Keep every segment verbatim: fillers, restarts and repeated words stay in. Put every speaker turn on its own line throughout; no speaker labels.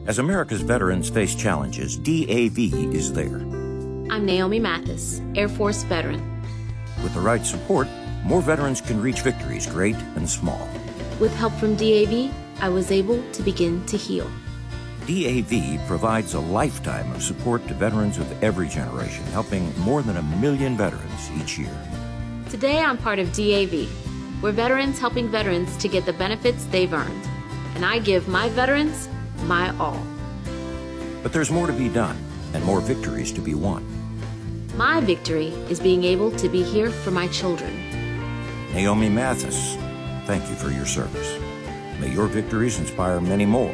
As America's veterans face challenges, D A V is there.
I'm Naomi Mathis, Air Force veteran.
With the right support, more veterans can reach victories great and small.
With help from D A V, I was able to begin to heal.
D A V provides a lifetime of support to veterans of every generation, helping more than a million veterans each year.
Today, I'm part of D A V. We're veterans helping veterans to get the benefits they've earned. And I give my veterans my all.
But there's more to be done and more victories to be won.
My victory is being able to be here for my children.
Naomi Mathis, thank you for your service. May your victories inspire many more.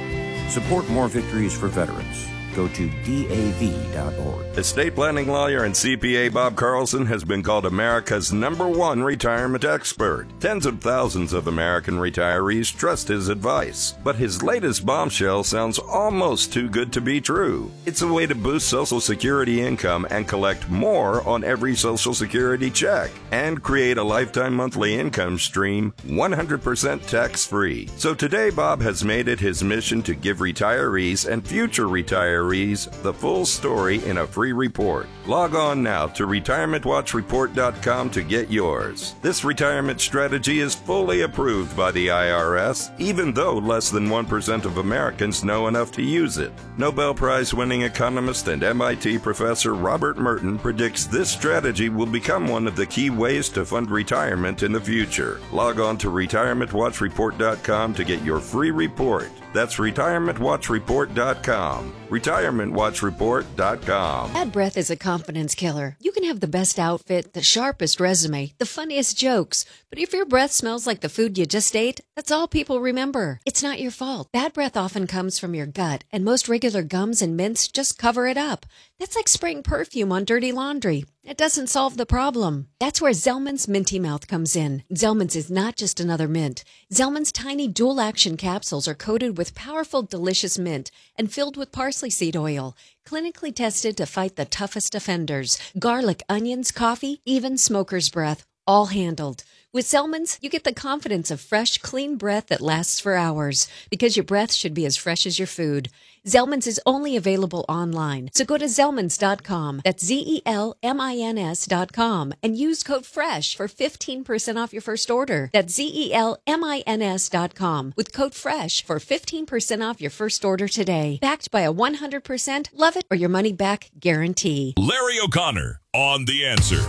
Support more victories for veterans. Go to D A V dot org.
Estate planning lawyer and C P A Bob Carlson has been called America's number one retirement expert. Tens of thousands of American retirees trust his advice. But his latest bombshell sounds almost too good to be true. It's a way to boost Social Security income and collect more on every Social Security check and create a lifetime monthly income stream one hundred percent tax-free. So today, Bob has made it his mission to give retirees and future retirees the full story in a free report. Log on now to retirement watch report dot com to get yours. This retirement strategy is fully approved by the I R S, even though less than one percent of Americans know enough to use it. Nobel Prize-winning economist and M I T professor Robert Merton predicts this strategy will become one of the key ways to fund retirement in the future. Log on to retirement watch report dot com to get your free report. That's retirement watch report dot com. retirement watch report dot com.
Bad breath is a confidence killer. You can have the best outfit, the sharpest resume, the funniest jokes, but if your breath smells like the food you just ate, that's all people remember. It's not your fault. Bad breath often comes from your gut, and most regular gums and mints just cover it up. That's like spraying perfume on dirty laundry. It doesn't solve the problem. That's where Zellman's Minty Mouth comes in. Zellman's is not just another mint. Zellman's tiny dual-action capsules are coated with powerful, delicious mint and filled with parsley seed oil, clinically tested to fight the toughest offenders. Garlic, onions, coffee, even smoker's breath, all handled. With Zellman's, you get the confidence of fresh, clean breath that lasts for hours, because your breath should be as fresh as your food. Zellman's is only available online, so go to Zellmans dot com, that's Z E L M I N S dot com, and use code FRESH for fifteen percent off your first order. That's Z E L M I N S dot com, with code FRESH for fifteen percent off your first order today. Backed by a one hundred percent love it or your money back guarantee.
Larry O'Connor on The Answer.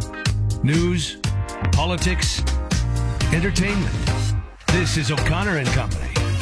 News, politics, entertainment. This is O'Connor and Company.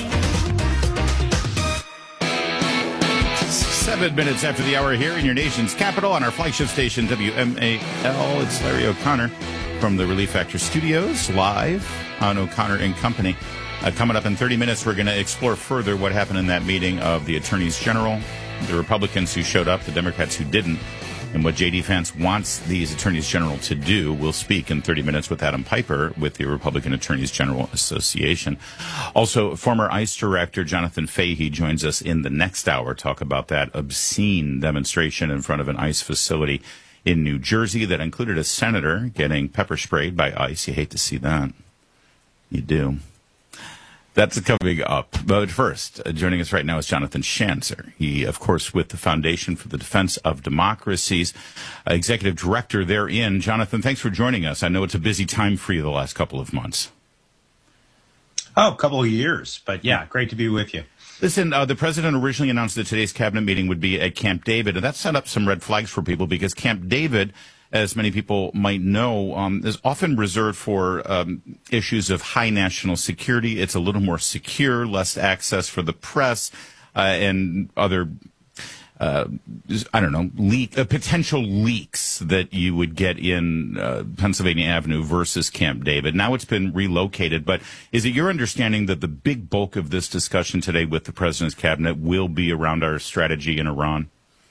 Seven minutes after the hour here in your nation's capital on our flagship station, W M A L. It's Larry O'Connor from the Relief Factor Studios, live on O'Connor and Company. Uh, coming up in thirty minutes, we're going to explore further what happened in that meeting of the Attorneys General, the Republicans who showed up, the Democrats who didn't, and what J D. Vance wants these Attorneys General to do. We'll speak in thirty minutes with Adam Piper with the Republican Attorneys General Association. Also, former ICE Director Jonathan Fahey joins us in the next hour, talk about that obscene demonstration in front of an ICE facility in New Jersey that included a senator getting pepper sprayed by ICE. You hate to see that. You do. That's coming up. But first, uh, joining us right now is Jonathan Schanzer. He, of course, with the Foundation for the Defense of Democracies, uh, executive director therein. Jonathan, thanks for joining us. I know it's a busy time for you the last couple of months.
Oh, a couple of years. But yeah, great to be with you.
Listen, uh, the president originally announced that today's cabinet meeting would be at Camp David, and that set up some red flags for people because Camp David, as many people might know, um, is often reserved for um, issues of high national security. It's a little more secure, less access for the press uh, and other, uh, I don't know, leak, uh, potential leaks that you would get in uh, Pennsylvania Avenue versus Camp David. Now it's been relocated, but is it your understanding that the big bulk of this discussion today with the president's cabinet will be around our strategy in Iran?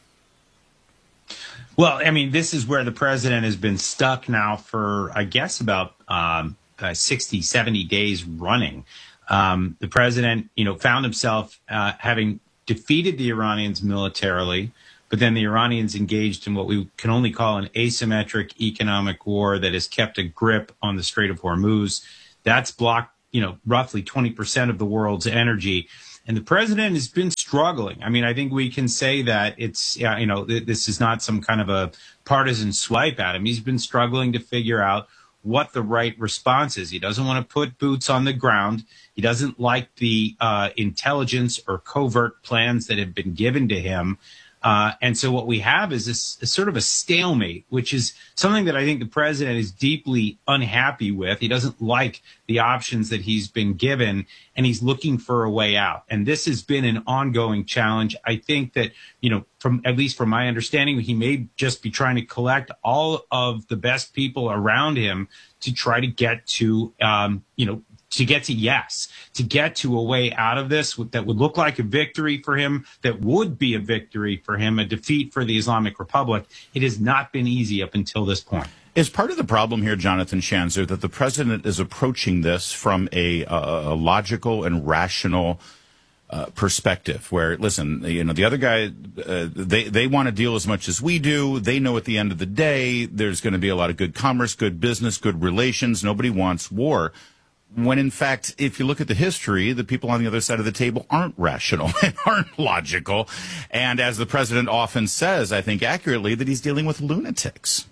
Well, I mean, this is where the president has been stuck now for, I guess, about um, uh, sixty, seventy days running. Um, the president, you know, found himself uh, having defeated the Iranians militarily, but then the Iranians engaged in what we can only call an asymmetric economic war that has kept a grip on the Strait of Hormuz. That's blocked, you know, roughly twenty percent of the world's energy. And the president has been struggling. I mean, I think we can say that it's, uh, you know, th- this is not some kind of a partisan swipe at him. He's been struggling to figure out what the right response is. He doesn't want to put boots on the ground. He doesn't like the uh, intelligence or covert plans that have been given to him. Uh, and so what we have is this is sort of a stalemate, which is something that I think the president is deeply unhappy with. He doesn't like the options that he's been given, and he's looking for a way out. And this has been an ongoing challenge. I think that, you know, from at least from my understanding, he may just be trying to collect all of the best people around him to try to get to, um, you know, to get to yes, to get to a way out of this that would look like a victory for him, that would be a victory for him, a defeat for the Islamic Republic. It has not been easy up until this point.
Is part of the problem here, Jonathan Schanzer, that the president is approaching this from a, a, a logical and rational uh, perspective where, listen, you know, the other guy, uh, they, they want to deal as much as we do. They know at the end of the day, there's going to be a lot of good commerce, good business, good relations. Nobody wants war. When, in fact, if you look at the history, the people on the other side of the table aren't rational and aren't logical. And as the president often says, I think accurately, that he's dealing with lunatics.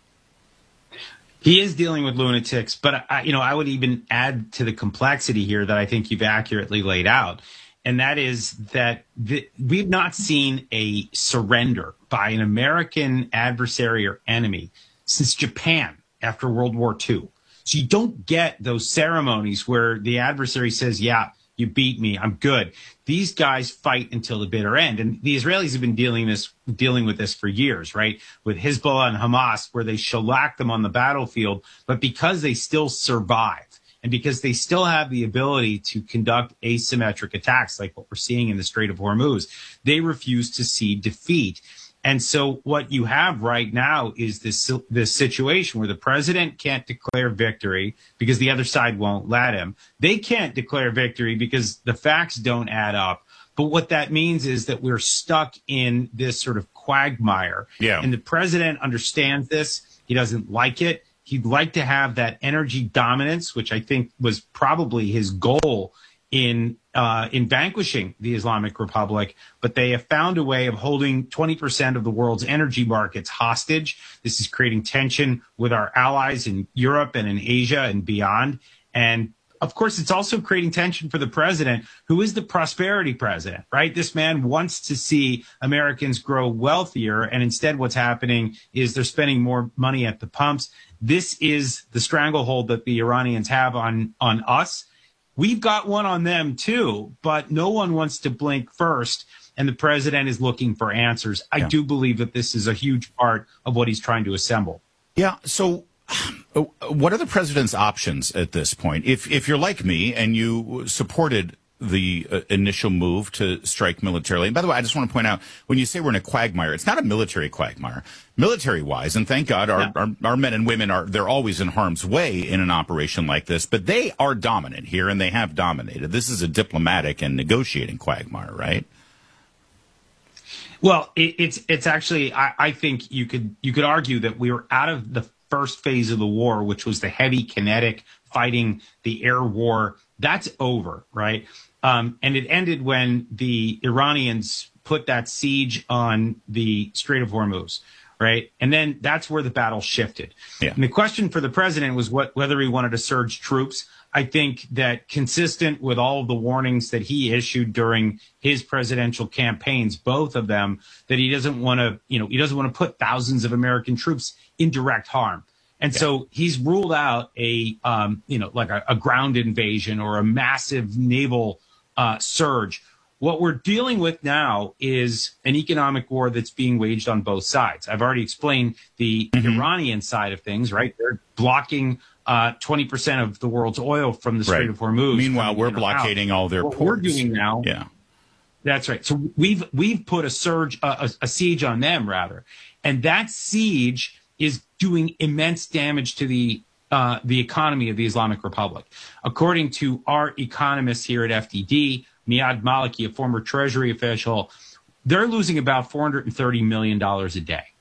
He is dealing with lunatics, but, I, you know, I would even add to the complexity here that I think you've accurately laid out. And that is that the, we've not seen a surrender by an American adversary or enemy since Japan after World War Two. So you don't get those ceremonies where the adversary says, yeah, you beat me, I'm good. These guys fight until the bitter end. And the Israelis have been dealing this, dealing with this for years, right? With Hezbollah and Hamas, where they shellac them on the battlefield. But because they still survive and because they still have the ability to conduct asymmetric attacks like what we're seeing in the Strait of Hormuz, they refuse to cede defeat. And so what you have right now is this this situation where the president can't declare victory because the other side won't let him. They can't declare victory because the facts don't add up. But what that means is that we're stuck in this sort of quagmire.
Yeah.
And the president understands this. He doesn't like it. He'd like to have that energy dominance, which I think was probably his goal in uh, in vanquishing the Islamic Republic, but they have found a way of holding twenty percent of the world's energy markets hostage. This is creating tension with our allies in Europe and in Asia and beyond. And of course, it's also creating tension for the president, who is the prosperity president, right? This man wants to see Americans grow wealthier. And instead, what's happening is they're spending more money at the pumps. This is the stranglehold that the Iranians have on, on us. We've got one on them, too, but no one wants to blink first. And the president is looking for answers. I yeah. do believe that this is a huge part of what he's trying to assemble.
Yeah. So what are the president's options at this point? If if you're like me and you supported the uh, initial move to strike militarily. And by the way, I just want to point out, when you say we're in a quagmire, it's not a military quagmire. Military-wise, and thank God our, yeah. our, our men and women, are they're always in harm's way in an operation like this, but they are dominant here, and they have dominated. This is a diplomatic and negotiating quagmire, right?
Well, it, it's it's actually, I, I think you could you could argue that we were out of the first phase of the war, which was the heavy kinetic fighting, the air war. That's over, right? Um, and it ended when the Iranians put that siege on the Strait of Hormuz, right? And then that's where the battle shifted. Yeah. And the question for the president was what whether he wanted to surge troops. I think that consistent with all of the warnings that he issued during his presidential campaigns, both of them, that he doesn't want to, you know, he doesn't want to put thousands of American troops in direct harm. And yeah. so he's ruled out a, um, you know, like a, a ground invasion or a massive naval uh, surge. What we're dealing with now is an economic war that's being waged on both sides. I've already explained the mm-hmm. Iranian side of things, right? They're blocking uh, twenty percent of the world's oil from the Strait
right.
of Hormuz.
Meanwhile, we're blockading out. all their
what
ports.
What we're doing now.
Yeah.
That's right. So we've we've put a surge, uh, a, a siege on them, rather. And that siege is doing immense damage to the uh, the economy of the Islamic Republic. According to our economists here at F D D, Miad Maliki, a former Treasury official, they're losing about four hundred thirty million dollars a day.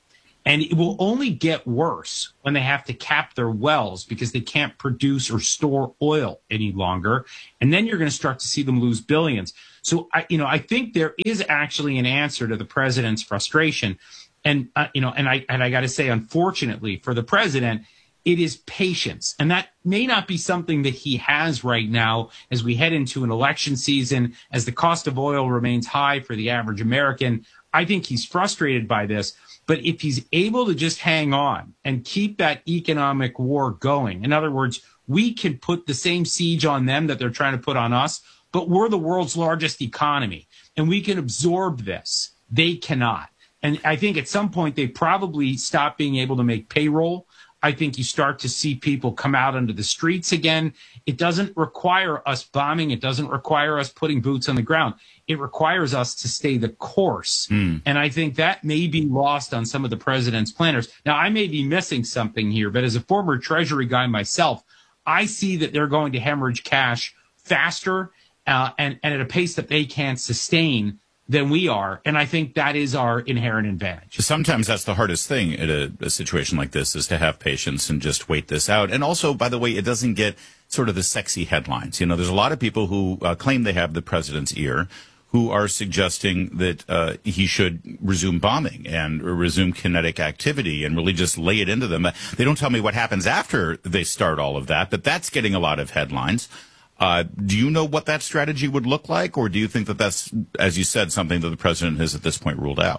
And it will only get worse when they have to cap their wells because they can't produce or store oil any longer. And then you're going to start to see them lose billions. So, I, you know, I think there is actually an answer to the president's frustration. And, uh, you know, and I, and I got to say, unfortunately for the president, it is patience. And that may not be something that he has right now as we head into an election season, as the cost of oil remains high for the average American. I think he's frustrated by this. But if he's able to just hang on and keep that economic war going, in other words, we can put the same siege on them that they're trying to put on us, but we're the world's largest economy and we can absorb this. They cannot. And I think at some point they probably stop being able to make payroll. I think you start to see people come out onto the streets again. It doesn't require us bombing. It doesn't require us putting boots on the ground. It requires us to stay the course. Mm. And I think that may be lost on some of the president's planners. Now, I may be missing something here, but as a former Treasury guy myself, I see that they're going to hemorrhage cash faster uh, and, and at a pace that they can't sustain than we are. And I think that is our inherent advantage.
Sometimes that's the hardest thing in a, a situation like this, is to have patience and just wait this out. And also, by the way, it doesn't get sort of the sexy headlines. You know, there's a lot of people who uh, claim they have the president's ear, who are suggesting that uh, he should resume bombing and resume kinetic activity and really just lay it into them. They don't tell me what happens after they start all of that, but that's getting a lot of headlines. Uh, do you know what that strategy would look like, or do you think that that's, as you said, something that the president has at this point ruled out?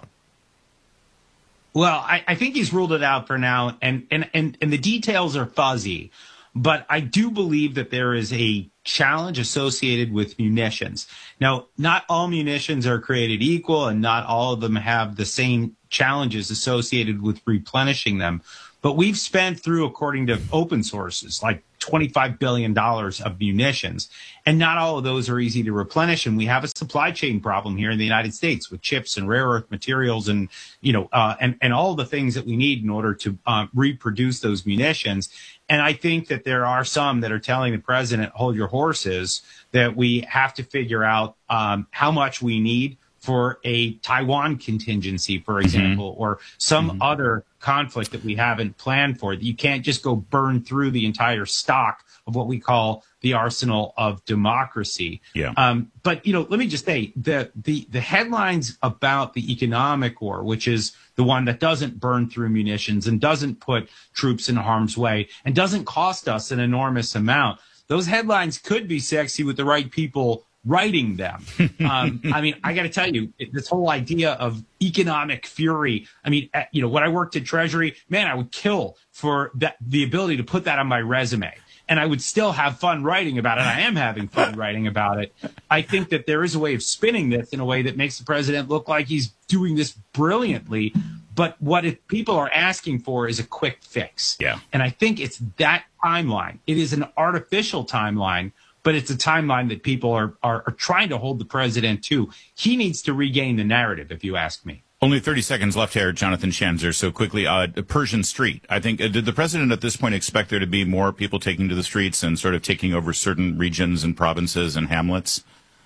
Well, I, I think he's ruled it out for now, and, and, and, and the details are fuzzy. But I do believe that there is a challenge associated with munitions. Now, not all munitions are created equal, and not all of them have the same challenges associated with replenishing them. But we've spent through, according to open sources, like twenty-five billion dollars of munitions, and not all of those are easy to replenish. And we have a supply chain problem here in the United States with chips and rare earth materials and, you know, uh, and, and all the things that we need in order to uh, reproduce those munitions. And I think that there are some that are telling the president, hold your horses, that we have to figure out um, how much we need for a Taiwan contingency, for example, mm-hmm. or some mm-hmm. other conflict that we haven't planned for. You can't just go burn through the entire stock of what we call the arsenal of democracy.
Yeah.
Um, but, you know, let me just say the, the, the headlines about the economic war, which is the one that doesn't burn through munitions and doesn't put troops in harm's way and doesn't cost us an enormous amount. Those headlines could be sexy with the right people writing them. Um, I mean, I got to tell you, this whole idea of economic fury. I mean, you know, when I worked at Treasury, man, I would kill for that, the ability to put that on my resume. And I would still have fun writing about it. I am having fun writing about it. I think that there is a way of spinning this in a way that makes the president look like he's doing this brilliantly. But what if people are asking for is a quick fix.
Yeah.
And I think it's that timeline. It is an artificial timeline, but it's a timeline that people are, are, are trying to hold the president to. He needs to regain the narrative, if you ask me.
Only thirty seconds left here, Jonathan Schanzer. So quickly, uh, Pershing Street. I think, uh, did the president at this point expect there to be more people taking to the streets and sort of taking over certain regions and provinces and hamlets?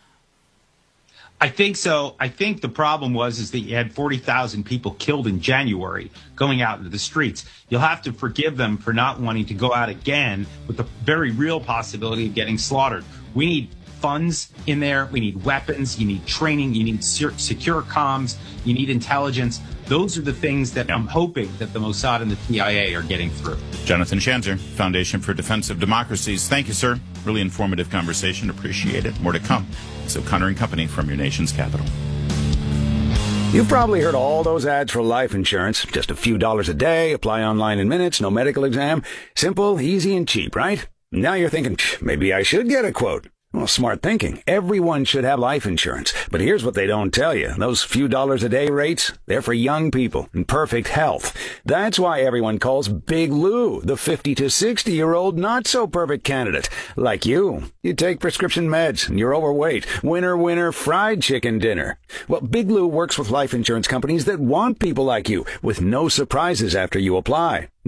I think so. I think the problem was is that you had forty thousand people killed in January going out into the streets. You'll have to forgive them for not wanting to go out again with the very real possibility of getting slaughtered. We need funds in there. We need weapons. You need training. You need secure comms. You need intelligence. Those are the things that yeah. I'm hoping that the Mossad and the C I A are getting through.
Jonathan Schanzer, Foundation for Defense of Democracies. Thank you, sir. Really informative conversation. Appreciate it. More to come. It's O'Connor and Company from your nation's capital.
You've probably heard all those ads for life insurance. Just a few dollars a day, apply online in minutes, no medical exam. Simple, easy, and cheap, right? Now you're thinking, maybe I should get a quote. Well, smart thinking. Everyone should have life insurance. But here's what they don't tell you. Those few dollars a day rates, they're for young people in perfect health. That's why everyone calls Big Lou the fifty to sixty-year-old not-so-perfect candidate. Like you. You take prescription meds and you're overweight. Winner, winner, fried chicken dinner. Well, Big Lou works with life insurance companies that want people like you with no surprises after you apply.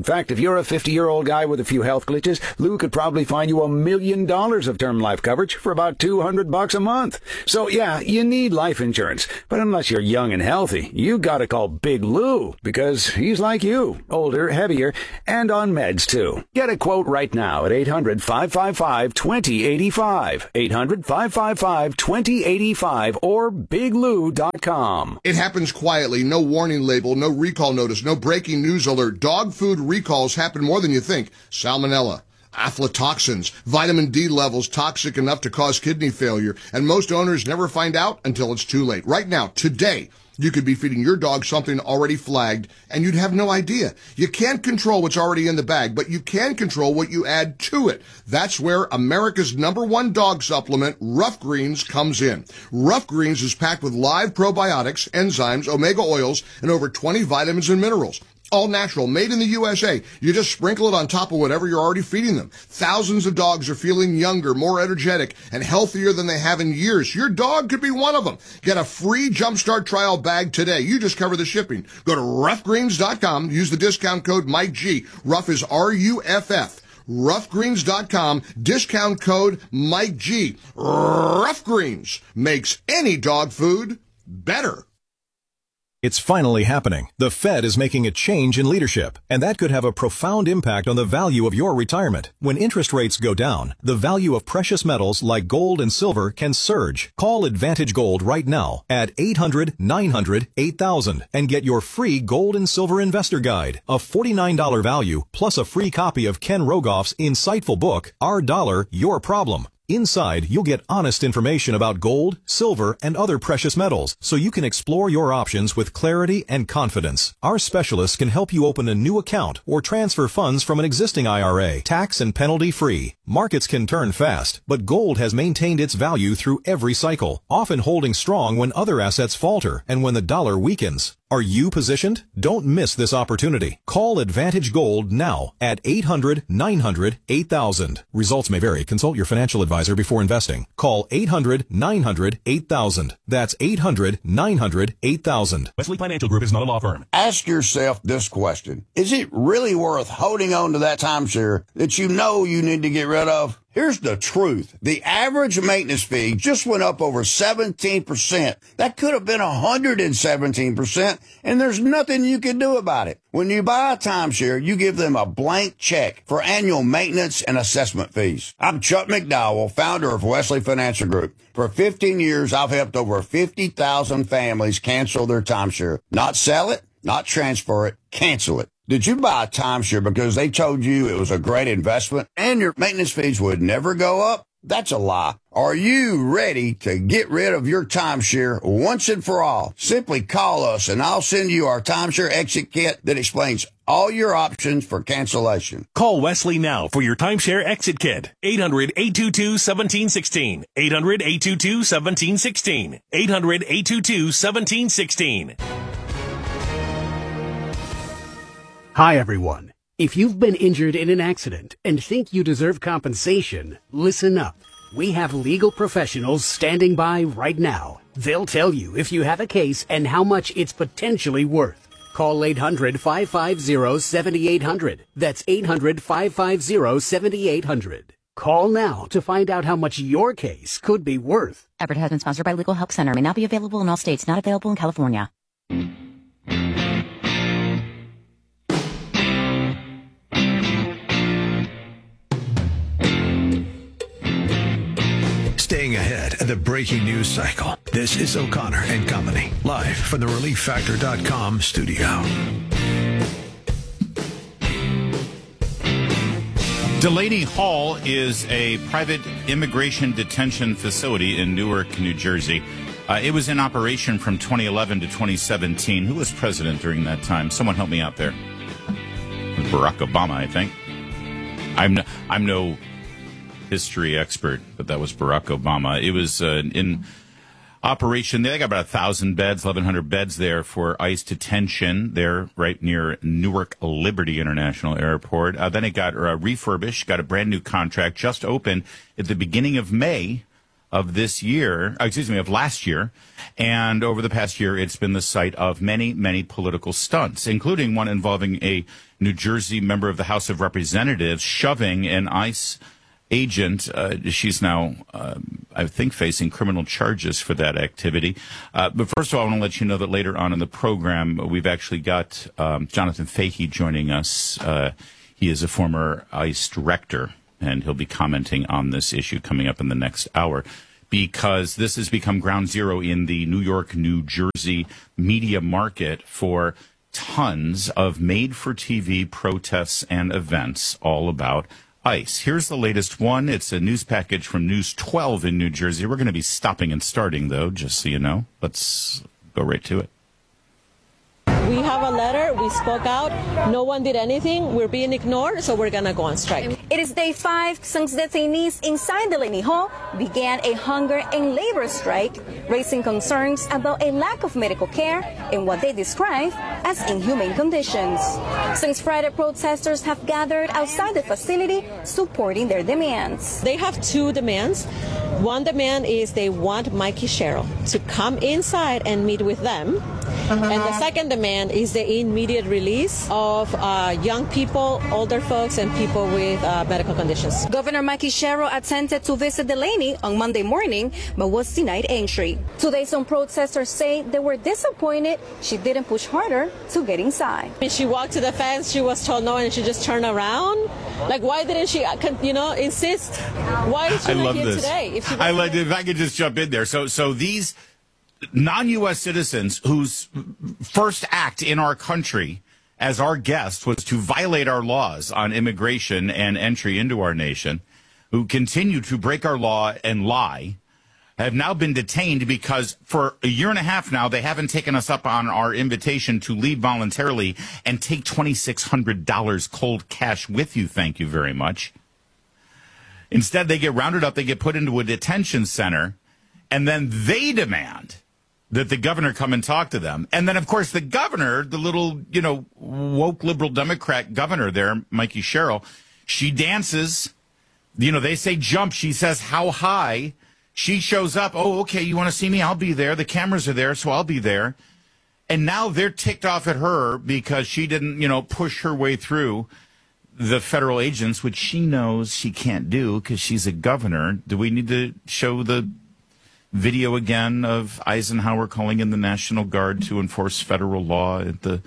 In fact, if you're a fifty-year-old guy with a few health glitches, Lou could probably find you a million dollars of term life coverage for about two hundred bucks a month. So yeah, you need life insurance. But unless you're young and healthy, you gotta call Big Lou, because he's like you, older, heavier, and on meds too. Get a quote right now at eight hundred, five five five, two zero eight five, eight hundred, five five five, two zero eight five, or big lou dot com.
It happens quietly, no warning label, no recall notice, no breaking news alert. Dog food recalls happen more than you think. Salmonella, aflatoxins, vitamin D levels toxic enough to cause kidney failure, and most owners never find out until it's too late. Right now, today, you could be feeding your dog something already flagged, and you'd have no idea. You can't control what's already in the bag, but you can control what you add to it. That's where America's number one dog supplement, Rough Greens, comes in. Rough Greens is packed with live probiotics, enzymes, omega oils, and over twenty vitamins and minerals. All natural, made in the U S A. You just sprinkle it on top of whatever you're already feeding them. Thousands of dogs are feeling younger, more energetic, and healthier than they have in years. Your dog could be one of them. Get a free Jumpstart trial bag today. You just cover the shipping. Go to rough greens dot com. Use the discount code Mike G. Rough is R U F F. rough greens dot com. Discount code Mike G. Rough Greens makes any dog food better.
It's finally happening. The Fed is making a change in leadership, and that could have a profound impact on the value of your retirement. When interest rates go down, the value of precious metals like gold and silver can surge. Call Advantage Gold right now at eight hundred, nine hundred, eight thousand and get your free Gold and Silver Investor Guide, a forty-nine dollars value, plus a free copy of Ken Rogoff's insightful book, Our Dollar, Your Problem. Inside, you'll get honest information about gold, silver, and other precious metals, so you can explore your options with clarity and confidence. Our specialists can help you open a new account or transfer funds from an existing I R A, tax and penalty free. Markets can turn fast, but gold has maintained its value through every cycle, often holding strong when other assets falter and when the dollar weakens. Are you positioned? Don't miss this opportunity. Call Advantage Gold now at eight hundred, nine hundred, eight thousand. Results may vary. Consult your financial advisor before investing. Call eight hundred, nine hundred, eight thousand. That's eight hundred, nine hundred, eight thousand.
Wesley Financial Group is not a law firm.
Ask yourself this question. Is it really worth holding on to that timeshare that you know you need to get rid of? Here's the truth. The average maintenance fee just went up over seventeen percent. That could have been one hundred seventeen percent, and there's nothing you can do about it. When you buy a timeshare, you give them a blank check for annual maintenance and assessment fees. I'm Chuck McDowell, founder of Wesley Financial Group. For fifteen years, I've helped over fifty thousand families cancel their timeshare. Not sell it, not transfer it, cancel it. Did you buy a timeshare because they told you it was a great investment and your maintenance fees would never go up? That's a lie. Are you ready to get rid of your timeshare once and for all? Simply call us and I'll send you our timeshare exit kit that explains all your options for cancellation.
Call Wesley now for your timeshare exit kit. eight hundred, eight two two, one seven one six. eight hundred, eight two two, one seven one six. eight hundred, eight two two, one seven one six.
Hi, everyone. If you've been injured in an accident and think you deserve compensation, listen up. We have legal professionals standing by right now. They'll tell you if you have a case and how much it's potentially worth. Call eight hundred, five five zero, seven eight zero zero. That's eight hundred, five five zero, seven eight zero zero. Call now to find out how much your case could be worth.
Advertisement sponsored by Legal Help Center. May not be available in all states. Not available in California.
Staying ahead of the breaking news cycle. This is O'Connor and Company, live from the relief factor dot com studio.
Delaney Hall is a private immigration detention facility in Newark, New Jersey. Uh, it was in operation from twenty eleven to twenty seventeen. Who was president during that time? Someone help me out there. Barack Obama, I think. I'm no, I'm no history expert, but that was Barack Obama. It was uh, in operation. They got about a thousand beds, eleven hundred beds there for ICE detention. There, right near Newark Liberty International Airport. Uh, then it got uh, refurbished, got a brand new contract, just opened at the beginning of May. of this year, excuse me, of last year. And over the past year, it's been the site of many, many political stunts, including one involving a New Jersey member of the House of Representatives shoving an ICE agent. Uh, she's now, uh, I think, facing criminal charges for that activity. Uh, but first of all, I want to let you know that later on in the program, we've actually got um, Jonathan Fahey joining us. Uh, he is a former ICE director, and he'll be commenting on this issue coming up in the next hour, because this has become ground zero in the New York, New Jersey media market for tons of made-for-T V protests and events all about ICE. Here's the latest one. It's a news package from News twelve in New Jersey. We're going to be stopping and starting, though, just so you know. Let's go right to it.
We have a letter. We spoke out. No one did anything. We're being ignored, so we're going to go on strike.
It is day five since detainees inside Delaney Hall began a hunger and labor strike, raising concerns about a lack of medical care and what they describe as inhumane conditions. Since Friday, protesters have gathered outside the facility supporting their demands.
They have two demands. One demand is they want Mikey Sherrill to come inside and meet with them. Uh-huh. And the second demand is the immediate release of uh, young people, older folks, and people with uh, medical conditions.
Governor Mikey Sherrill attempted to visit Delaney on Monday morning, but was denied entry. Today, some protesters say they were disappointed she didn't push harder to get inside.
When she walked to the fence, she was told no, and she just turned around. Like, why didn't she, you know, insist? Why is she
I
not
love
here
this.
today? If, she
I like if I could just jump in there. So, so these non-U S citizens whose first act in our country as our guest was to violate our laws on immigration and entry into our nation, who continue to break our law and lie, have now been detained because for a year and a half now, they haven't taken us up on our invitation to leave voluntarily and take twenty-six hundred dollars cold cash with you. Thank you very much. Instead, they get rounded up, they get put into a detention center, and then they demand that the governor come and talk to them. And then, of course, the governor, the little, you know, woke liberal Democrat governor there, Mikey Sherrill, she dances. You know, they say jump. She says, how high? She shows up. Oh, okay, you want to see me? I'll be there. The cameras are there, so I'll be there. And now they're ticked off at her because she didn't, you know, push her way through the federal agents, which she knows she can't do because she's a governor. Do we need to show the video again of Eisenhower calling in the National Guard to enforce federal law at the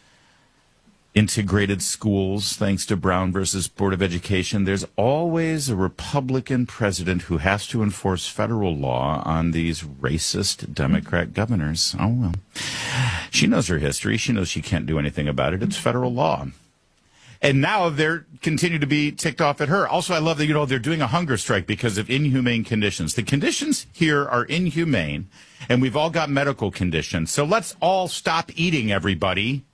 integrated schools, thanks to Brown versus Board of Education? There's always a Republican president who has to enforce federal law on these racist Democrat governors. Oh, well. She knows her history. She knows she can't do anything about it. It's federal law. And now they're continue to be ticked off at her. Also, I love that, you know, they're doing a hunger strike because of inhumane conditions. The conditions here are inhumane, and we've all got medical conditions. So let's all stop eating, everybody.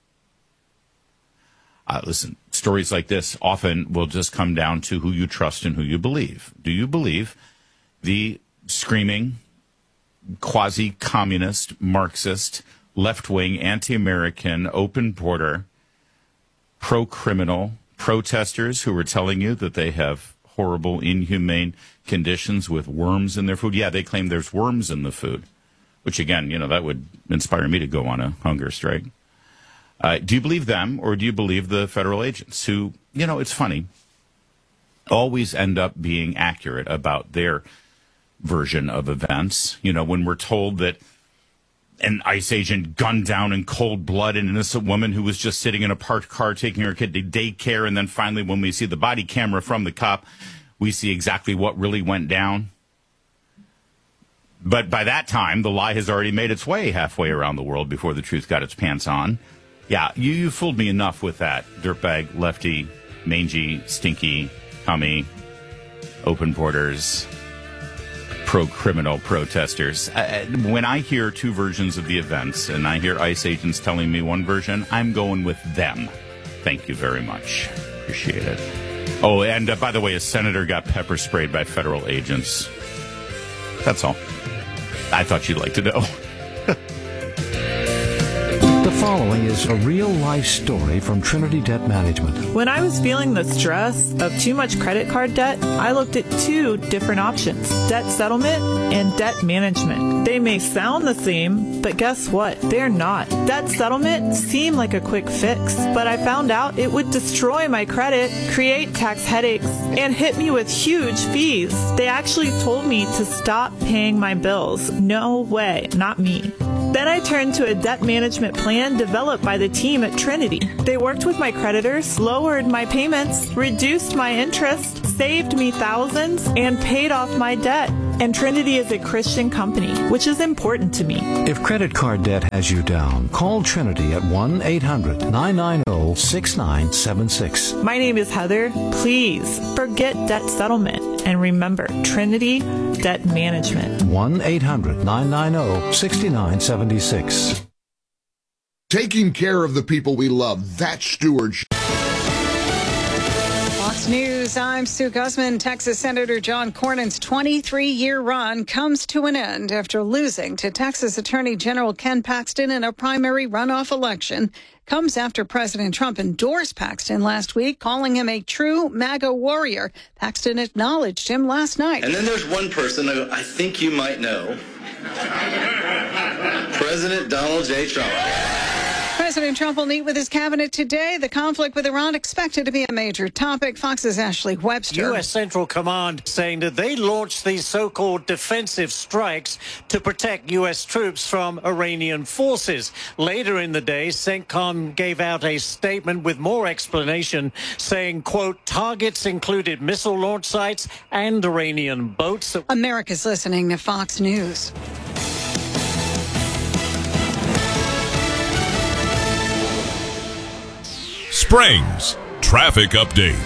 Uh, listen, stories like this often will just come down to who you trust and who you believe. Do you believe the screaming, quasi-communist, Marxist, left-wing, anti-American, open border, pro-criminal protesters who are telling you that they have horrible, inhumane conditions with worms in their food? Yeah, they claim there's worms in the food, which, again, you know, that would inspire me to go on a hunger strike. Uh, do you believe them, or do you believe the federal agents who, you know, it's funny, always end up being accurate about their version of events? You know, when we're told that an ICE agent gunned down in cold blood an innocent woman who was just sitting in a parked car taking her kid to daycare, and then finally when we see the body camera from the cop, we see exactly what really went down. But by that time, the lie has already made its way halfway around the world before the truth got its pants on. Yeah, you, you fooled me enough with that dirtbag, lefty, mangy, stinky, commie, open borders, pro-criminal protesters. Uh, when I hear two versions of the events and I hear ICE agents telling me one version, I'm going with them. Thank you very much. Appreciate it. Oh, and uh, by the way, a senator got pepper sprayed by federal agents. That's all. I thought you'd like to know.
The following is a real-life story from Trinity Debt Management.
When I was feeling the stress of too much credit card debt, I looked at two different options, debt settlement and debt management. They may sound the same, but guess what? They're not. Debt settlement seemed like a quick fix, but I found out it would destroy my credit, create tax headaches, and hit me with huge fees. They actually told me to stop paying my bills. No way, not me. Then I turned to a debt management plan developed by the team at Trinity. They worked with my creditors, lowered my payments, reduced my interest, saved me thousands, and paid off my debt. And Trinity is a Christian company, which is important to me.
If credit card debt has you down, call Trinity at one eight hundred nine nine zero six nine seven six.
My name is Heather. Please forget debt settlement and remember Trinity Debt Management.
one eight hundred nine nine zero six nine seven six.
Taking care of the people we love, that's stewardship.
Fox News, I'm Sue Guzman. Texas Senator John Cornyn's twenty-three-year run comes to an end after losing to Texas Attorney General Ken Paxton in a primary runoff election. Comes after President Trump endorsed Paxton last week, calling him a true MAGA warrior. Paxton acknowledged him last night.
And then there's one person who I think you might know, President Donald J. Trump.
President Trump will meet with his cabinet today. The conflict with Iran expected to be a major topic. Fox's Ashley Webster.
U S. Central Command saying that they launched these so-called defensive strikes to protect U S troops from Iranian forces. Later in the day, CENTCOM gave out a statement with more explanation saying, quote, targets included missile launch sites and Iranian boats.
America's listening to Fox News.
Springs traffic update.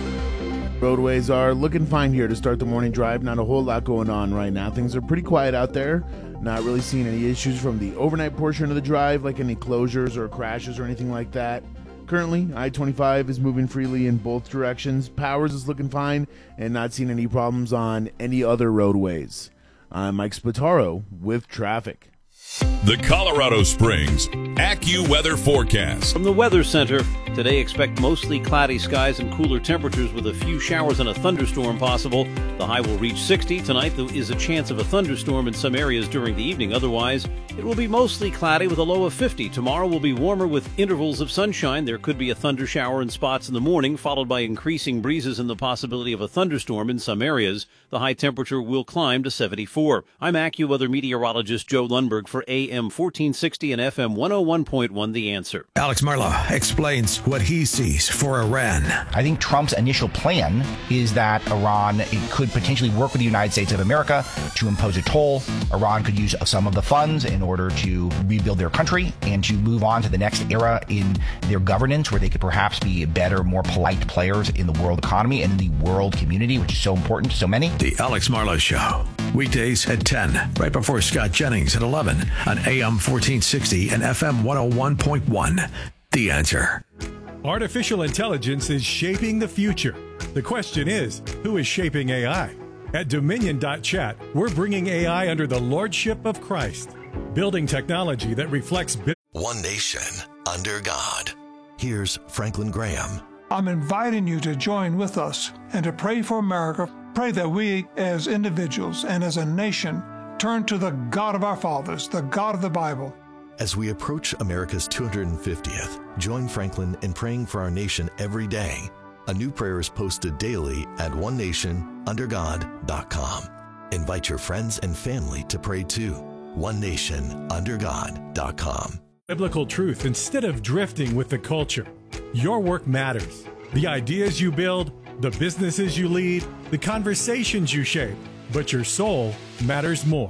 Roadways are looking fine here to start the morning drive. Not a whole lot going on right now. Things are pretty quiet out there. Not really seeing any issues from the overnight portion of the drive, like any closures or crashes or anything like that. Currently, I twenty-five is moving freely in both directions. Powers is looking fine and not seeing any problems on any other roadways. I'm Mike Spataro with traffic.
The Colorado Springs AccuWeather forecast.
From the Weather Center, today expect mostly cloudy skies and cooler temperatures with a few showers and a thunderstorm possible. The high will reach sixty. Tonight there is a chance of a thunderstorm in some areas during the evening. Otherwise, it will be mostly cloudy with a low of fifty. Tomorrow will be warmer with intervals of sunshine. There could be a thunder shower in spots in the morning, followed by increasing breezes and the possibility of a thunderstorm in some areas. The high temperature will climb to seventy-four. I'm AccuWeather meteorologist Joe Lundberg for A M fourteen sixty and F M one oh one point one The Answer.
Alex Marlow explains what he sees for Iran.
I think Trump's initial plan is that Iran it could potentially work with the United States of America to impose a toll. Iran could use some of the funds in order to rebuild their country and to move on to the next era in their governance, where they could perhaps be better, more polite players in the world economy and in the world community, which is so important to so many.
The Alex Marlow Show, weekdays at ten, right before Scott Jennings at eleven on A M fourteen sixty and F M one oh one point one. The Answer.
Artificial intelligence is shaping the future. The question is, who is shaping A I? At Dominion dot chat, we're bringing A I under the lordship of Christ, building technology that reflects...
One nation, under God. Here's Franklin Graham.
I'm inviting you to join with us and to pray for America. Pray that we, as individuals and as a nation, turn to the God of our fathers, the God of the Bible.
As we approach America's two hundred fiftieth, join Franklin in praying for our nation every day. A new prayer is posted daily at one nation under god dot com. Invite your friends and family to pray too. one nation under god dot com.
Biblical truth instead of drifting with the culture. Your work matters. The ideas you build, the businesses you lead, the conversations you shape, but your soul matters more.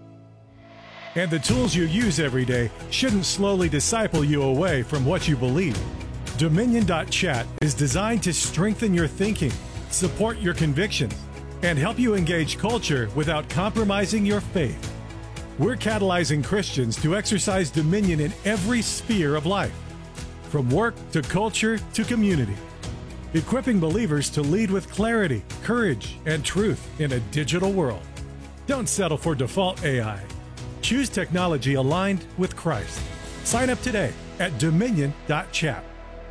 And the tools you use every day shouldn't slowly disciple you away from what you believe. Dominion dot chat is designed to strengthen your thinking, support your convictions, and help you engage culture without compromising your faith. We're catalyzing Christians to exercise dominion in every sphere of life, from work to culture to community, equipping believers to lead with clarity, courage, and truth in a digital world. Don't settle for default A I. Choose technology aligned with Christ. Sign up today at dominion dot chat.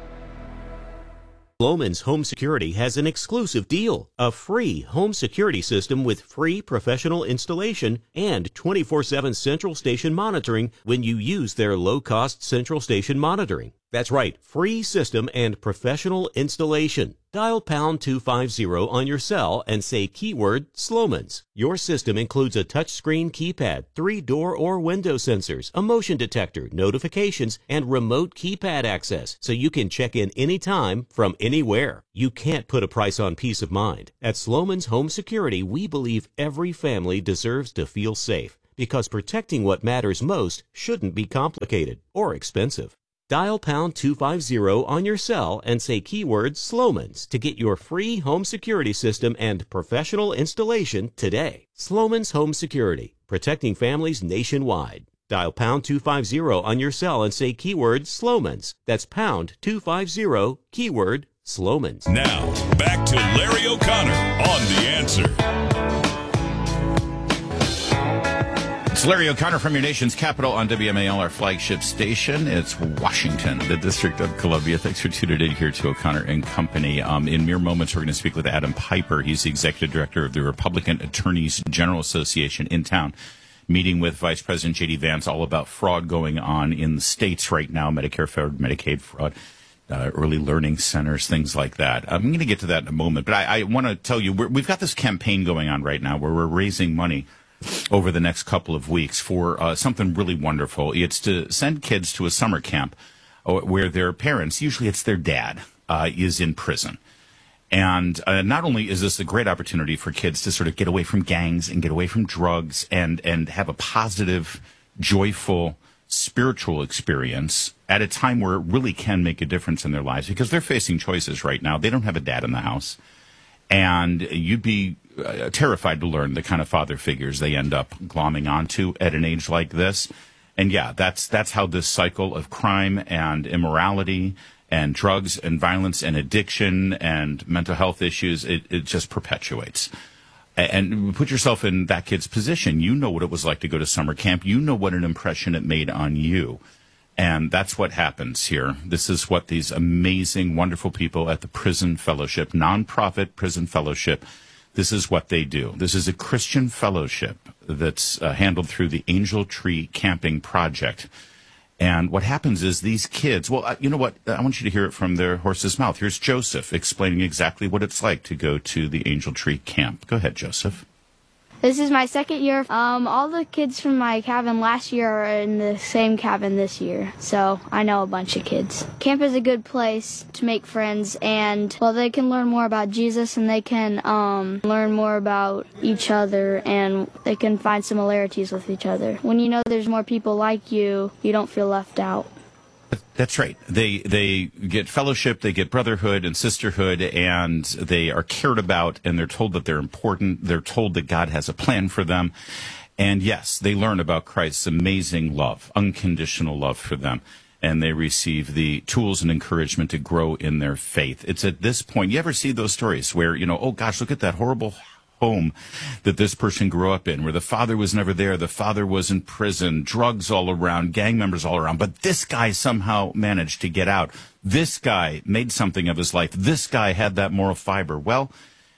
Sloman's Home Security has an exclusive deal, a free home security system with free professional installation and twenty-four seven central station monitoring when you use their low-cost central station monitoring. That's right, free system and professional installation. Dial pound two fifty on your cell and say keyword Sloman's. Your system includes a touchscreen keypad, three door or window sensors, a motion detector, notifications, and remote keypad access, so you can check in anytime from anywhere. You can't put a price on peace of mind. At Sloman's Home Security, we believe every family deserves to feel safe, because protecting what matters most shouldn't be complicated or expensive. Dial pound two fifty on your cell and say keyword Sloman's to get your free home security system and professional installation today. Sloman's Home Security, protecting families nationwide. Dial pound two fifty on your cell and say keyword Sloman's. That's pound two fifty, keyword Sloman's.
Now, back to Larry O'Connor on The Answer.
It's Larry O'Connor from your nation's capital on W M A L, our flagship station. It's Washington, the District of Columbia. Thanks for tuning in here to O'Connor and Company. Um, in mere moments, we're going to speak with Adam Piper. He's the executive director of the Republican Attorneys General Association in town, meeting with Vice President J D Vance all about fraud going on in the states right now, Medicare fraud, Medicaid fraud, uh, early learning centers, things like that. I'm going to get to that in a moment, but I, I want to tell you, we're, we've got this campaign going on right now where we're raising money over the next couple of weeks for uh, something really wonderful. It's to send kids to a summer camp where their parents, usually it's their dad, uh, is in prison. And uh, not only is this a great opportunity for kids to sort of get away from gangs and get away from drugs and, and have a positive, joyful, spiritual experience at a time where it really can make a difference in their lives, because they're facing choices right now. They don't have a dad in the house. And you'd be uh, terrified to learn the kind of father figures they end up glomming onto at an age like this. And yeah, that's that's how this cycle of crime and immorality and drugs and violence and addiction and mental health issues, it, it just perpetuates. And put yourself in that kid's position. You know what it was like to go to summer camp. You know what an impression it made on you. And that's what happens here. This is what these amazing, wonderful people at the Prison Fellowship, nonprofit Prison Fellowship, this is what they do. This is a Christian fellowship that's uh, handled through the Angel Tree Camping Project. And what happens is these kids, well, uh, you know what? I want you to hear it from their horse's mouth. Here's Joseph explaining exactly what it's like to go to the Angel Tree Camp. Go ahead, Joseph.
This is my second year. Um, all the kids from my cabin last year are in the same cabin this year, so I know a bunch of kids. Camp is a good place to make friends, and, well, they can learn more about Jesus, and they can um, learn more about each other, and they can find similarities with each other. When you know there's more people like you, you don't feel left out.
That's right. They they get fellowship, they get brotherhood and sisterhood, and they are cared about, and they're told that they're important. They're told that God has a plan for them. And yes, they learn about Christ's amazing love, unconditional love for them. And they receive the tools and encouragement to grow in their faith. It's at this point, you ever see those stories where, you know, oh gosh, look at that horrible home that this person grew up in, where the father was never there, the father was in prison, drugs all around, gang members all around, but this guy somehow managed to get out. This guy made something of his life. This guy had that moral fiber. Well,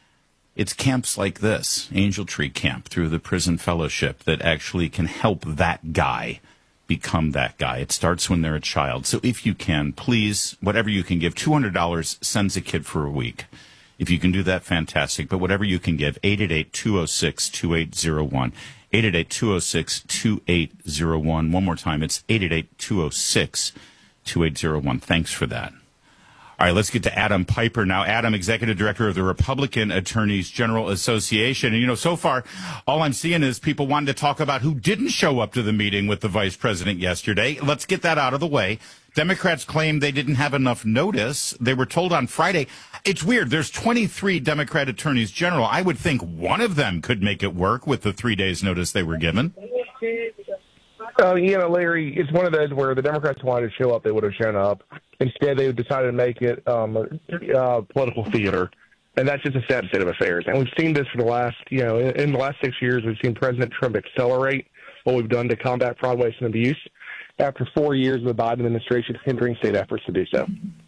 it's camps like this, Angel Tree Camp, through the Prison Fellowship, that actually can help that guy become that guy. It starts when they're a child. So if you can, please, whatever you can give, two hundred dollars sends a kid for a week. If you can do that, fantastic. But whatever you can give, eight eight eight, two oh six, two eight oh one. eight eight eight, two oh six, two eight oh one. One more time, it's eight eight eight, two oh six, two eight oh one. Thanks for that. All right, let's get to Adam Piper now. Adam, Executive Director of the Republican Attorneys General Association. And, you know, so far, all I'm seeing is people wanting to talk about who didn't show up to the meeting with the vice president yesterday. Let's get that out of the way. Democrats claim they didn't have enough notice. They were told on Friday. It's weird. There's twenty-three Democrat attorneys general. I would think one of them could make it work with the three days notice they were given.
Uh, you know, Larry, it's one of those where the Democrats wanted to show up, they would have shown up. Instead, they decided to make it um, uh, political theater. And that's just a sad state of affairs. And we've seen this for the last, you know, in, in the last six years, we've seen President Trump accelerate what we've done to combat fraud, waste, and abuse. after four years of the Biden administration hindering state efforts to do so.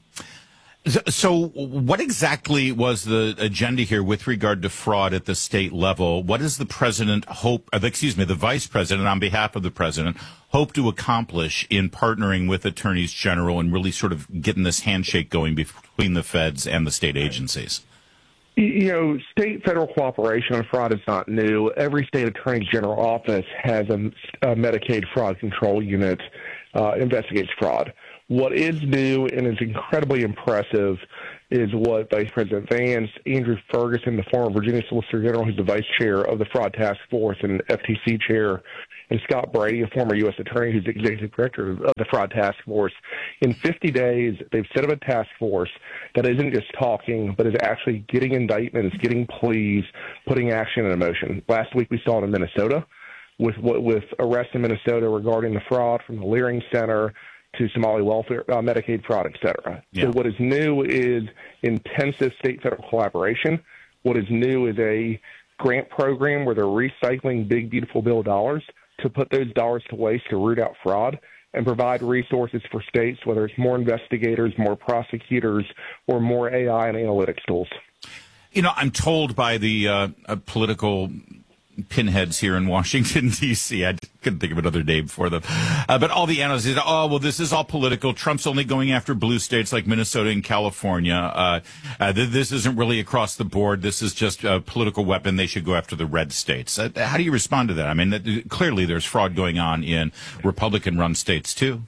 So what exactly was the agenda here with regard to fraud at the state level? What does the president hope, excuse me, the vice president on behalf of the president hope to accomplish in partnering with attorneys general and really sort of getting this handshake going between the feds and the state agencies?
You know, state-federal cooperation on fraud is not new. Every state attorney general office has a, a Medicaid fraud control unit uh, investigates fraud. What is new and is incredibly impressive is what Vice President Vance, Andrew Ferguson, the former Virginia Solicitor General, who's the vice chair of the Fraud Task Force and F T C chair, and Scott Brady, a former U S attorney who's executive director of the Fraud Task Force. In fifty days, they've set up a task force that isn't just talking, but is actually getting indictments, getting pleas, putting action in motion. Last week we saw it in Minnesota with with arrests in Minnesota regarding the fraud from the Leering Center to Somali welfare, uh, Medicaid fraud, et cetera. Yeah. So what is new is intensive state-federal collaboration. What is new is a grant program where they're recycling big, beautiful bill dollars to put those dollars to waste to root out fraud and provide resources for states, whether it's more investigators, more prosecutors, or more A I and analytics tools.
You know, I'm told by the uh, uh, political pinheads here in Washington, D C. I couldn't think of another name for them. Uh, but all the analysts said, oh, well, this is all political. Trump's only going after blue states like Minnesota and California. Uh, uh, th- this isn't really across the board. This is just a political weapon. They should go after the red states. Uh, how do you respond to that? I mean, that, clearly there's fraud going on in Republican-run states, too.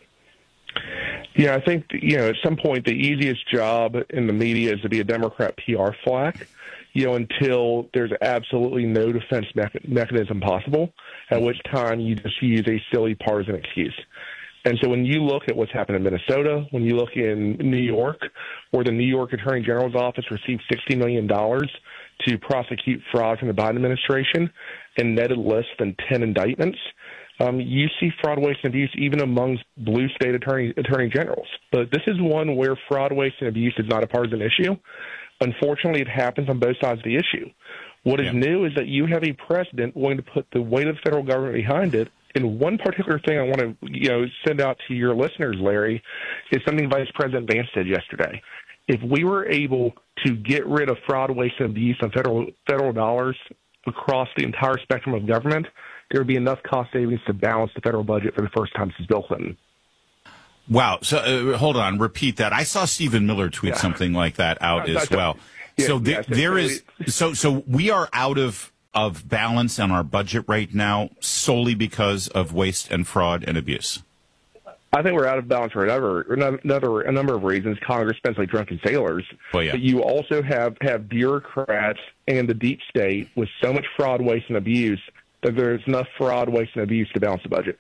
Yeah, I think, you know, at some point the easiest job in the media is to be a Democrat P R flack. You know, until there's absolutely no defense me- mechanism possible, at which time you just use a silly partisan excuse. And so when you look at what's happened in Minnesota, when you look in New York, where the New York Attorney General's office received sixty million dollars to prosecute fraud from the Biden administration and netted less than ten indictments, um, you see fraud, waste, and abuse even amongst blue state attorney, attorney generals. But this is one where fraud, waste, and abuse is not a partisan issue. Unfortunately, it happens on both sides of the issue. What is yeah. new is that you have a president willing to put the weight of the federal government behind it. And one particular thing I want to, you know, send out to your listeners, Larry, is something Vice President Vance did yesterday. If we were able to get rid of fraud, waste, and abuse on federal federal dollars across the entire spectrum of government, there would be enough cost savings to balance the federal budget for the first time since Bill Clinton.
Wow. So uh, hold on. Repeat that. I saw Stephen Miller tweet yeah. something like that out uh, as well. Yeah, so there, yeah, there is so so we are out of of balance on our budget right now solely because of waste and fraud and abuse.
I think we're out of balance for another another a number of reasons. Congress spends like drunken sailors.
Well, yeah.
But you also have have bureaucrats and the deep state with so much fraud, waste, and abuse that there's enough fraud, waste, and abuse to balance the budget.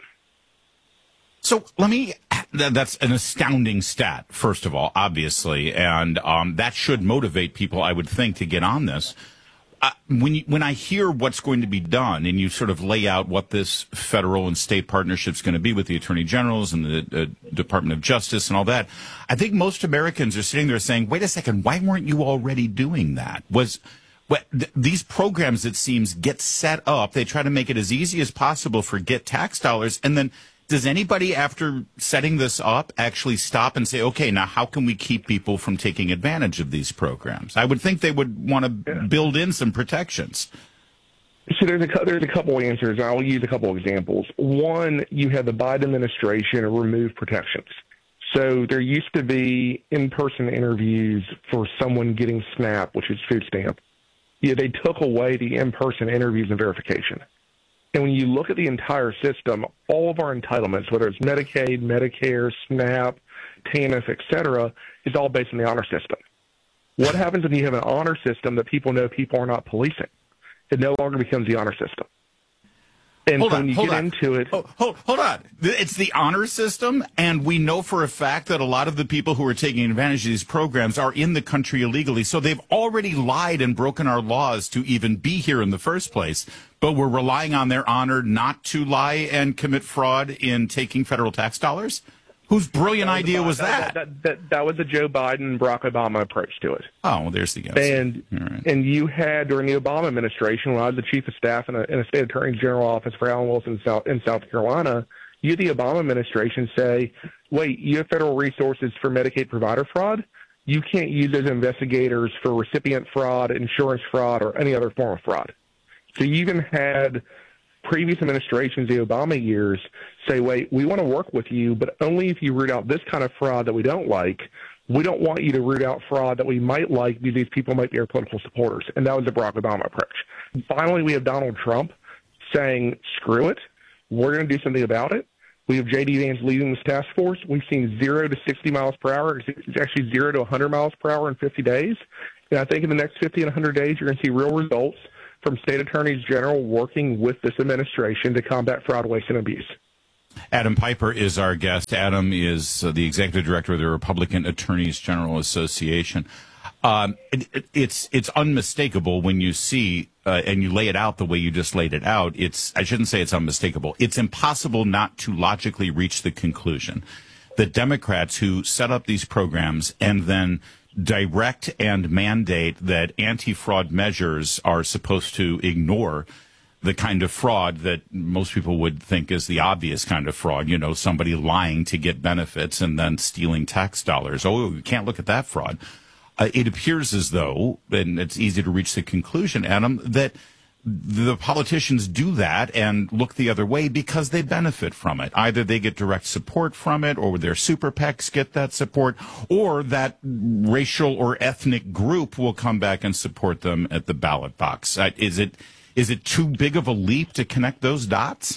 So let me, that's an astounding stat, first of all, obviously, and um, that should motivate people, I would think, to get on this. Uh, when you, when I hear what's going to be done and you sort of lay out what this federal and state partnership is going to be with the attorney generals and the uh, Department of Justice and all that, I think most Americans are sitting there saying, wait a second, why weren't you already doing that? Was Well, th- these programs, it seems, get set up. They try to make it as easy as possible for get tax dollars. And then does anybody, after setting this up, actually stop and say, okay, now how can we keep people from taking advantage of these programs? I would think they would want to yeah. build in some protections.
So there's a, there's a couple answers. I'll use a couple examples. One, you had the Biden administration remove protections. So there used to be in-person interviews for someone getting SNAP, which is food stamp. Yeah, they took away the in-person interviews and verification. And when you look at the entire system, all of our entitlements, whether it's Medicaid, Medicare, SNAP, T N F, et cetera, is all based on the honor system. What happens when you have an honor system that people know people are not policing? It no longer becomes the honor system. And
hold
so
on,
when you
hold
get
on.
into it...
Hold, hold, hold on. It's the honor system, and we know for a fact that a lot of the people who are taking advantage of these programs are in the country illegally, so they've already lied and broken our laws to even be here in the first place, but we're relying on their honor not to lie and commit fraud in taking federal tax dollars? Whose brilliant
that was
idea
Biden,
was that?
That, that, that? that was the Joe Biden, Barack Obama approach to it.
Oh, well, there's the answer.
And
right.
and you had, during the Obama administration, when I was the chief of staff in a, in a state attorney general office for Alan Wilson in South, in South Carolina, You had the Obama administration say, wait, you have federal resources for Medicaid provider fraud? You can't use those investigators for recipient fraud, insurance fraud, or any other form of fraud. So you even had previous administrations, the Obama years, say, wait, we want to work with you, but only if you root out this kind of fraud that we don't like. We don't want you to root out fraud that we might like because these people might be our political supporters. And that was the Barack Obama approach. Finally, we have Donald Trump saying, screw it, we're going to do something about it. We have J D Vance leading this task force. We've seen zero to sixty miles per hour. It's actually zero to one hundred miles per hour in fifty days. And I think in the next fifty and one hundred days, you're going to see real results from state attorneys general working with this administration to combat fraud, waste, and abuse.
Adam Piper is our guest. Adam is uh, the executive director of the Republican Attorneys General Association. Um, it, it, it's it's unmistakable when you see uh, and you lay it out the way you just laid it out. It's I shouldn't say it's unmistakable. It's impossible not to logically reach the conclusion that Democrats who set up these programs and then direct and mandate that anti-fraud measures are supposed to ignore the kind of fraud that most people would think is the obvious kind of fraud, you know, somebody lying to get benefits and then stealing tax dollars. Oh, you can't look at that fraud. Uh, it appears as though, and it's easy to reach the conclusion, Adam, that the politicians do that and look the other way because they benefit from it. Either they get direct support from it, or their super PACs get that support, or that racial or ethnic group will come back and support them at the ballot box. Uh, is it is it too big of a leap to connect those dots?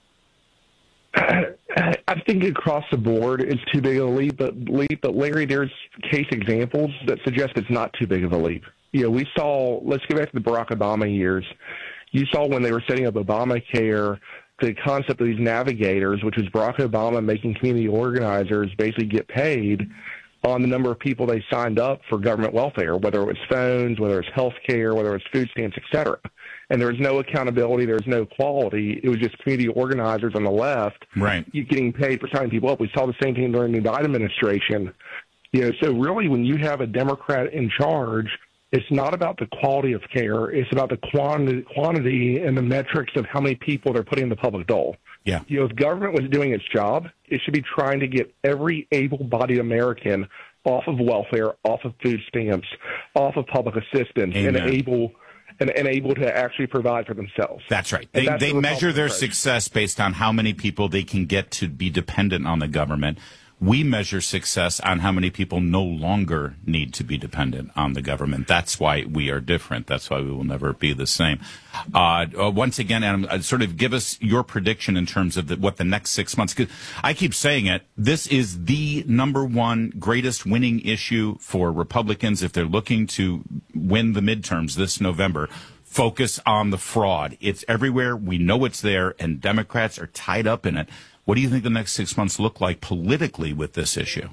I think across the board it's too big of a leap, but leap. But Larry, there's case examples that suggest it's not too big of a leap. You know, we saw. Let's go back to the Barack Obama years. You saw when they were setting up Obamacare, the concept of these navigators, which was Barack Obama making community organizers basically get paid on the number of people they signed up for government welfare, whether it was phones, whether it was health care, whether it was food stamps, et cetera. And there was no accountability, there was no quality. It was just community organizers on the left
right.
getting paid for signing people up. We saw the same thing during the Biden administration. You know, so really when you have a Democrat in charge, it's not about the quality of care. It's about the quantity, quantity and the metrics of how many people they're putting in the public dole.
Yeah.
You know, if government was doing its job, it should be trying to get every able-bodied American off of welfare, off of food stamps, off of public assistance,
Amen.
and able and, and able to actually provide for themselves.
That's right. They,
that's
they
the
measure their
approach.
success based on how many people they can get to be dependent on the government. We measure success on how many people no longer need to be dependent on the government. That's why we are different. That's why we will never be the same. Uh, uh, once again, Adam, uh, sort of give us your prediction in terms of the, what the next six months. 'Cause I keep saying it. This is the number one greatest winning issue for Republicans if they're looking to win the midterms this November. Focus on the fraud. It's everywhere. We know it's there, and Democrats are tied up in it. What do you think the next six months look like politically with this issue?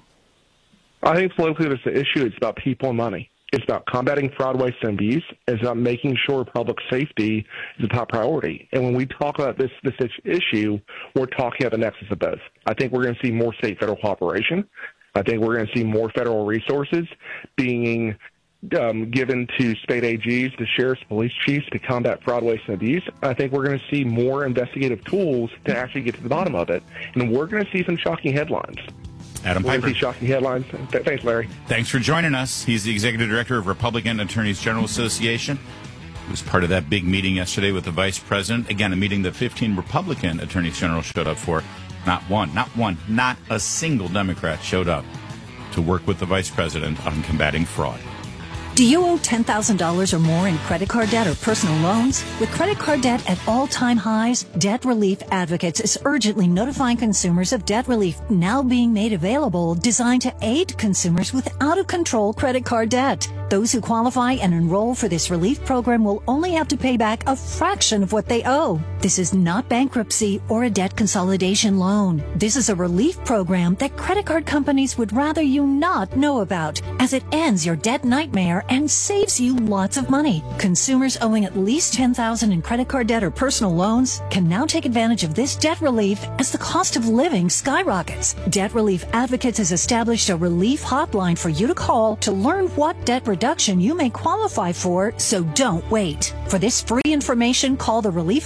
I think politically it's the issue. It's about people and money. It's about combating fraud, waste, and abuse. It's about making sure public safety is a top priority. And when we talk about this this issue, we're talking about the nexus of both. I think we're going to see more state-federal cooperation. I think we're going to see more federal resources being Um, given to state A Gs, to sheriffs, police chiefs to combat fraud, waste, and abuse. I think we're going to see more investigative tools to actually get to the bottom of it. And we're going to see some shocking headlines.
Adam
we're
Piper.
Going to see shocking headlines. Th- thanks, Larry.
Thanks for joining us. He's the Executive Director of Republican Attorneys General Association. He was part of that big meeting yesterday with the Vice President. Again, a meeting that fifteen Republican Attorneys General showed up for. Not one, not one, not a single Democrat showed up to work with the Vice President on combating fraud.
Do you owe ten thousand dollars or more in credit card debt or personal loans? With credit card debt at all-time highs, Debt Relief Advocates is urgently notifying consumers of debt relief now being made available, designed to aid consumers with out-of-control credit card debt. Those who qualify and enroll for this relief program will only have to pay back a fraction of what they owe. This is not bankruptcy or a debt consolidation loan. This is a relief program that credit card companies would rather you not know about, as it ends your debt nightmare and saves you lots of money. Consumers owing at least ten thousand dollars in credit card debt or personal loans can now take advantage of this debt relief as the cost of living skyrockets. Debt Relief Advocates has established a relief hotline for you to call to learn what debt reduction you may qualify for, so don't wait. For this free information, call the relief hotline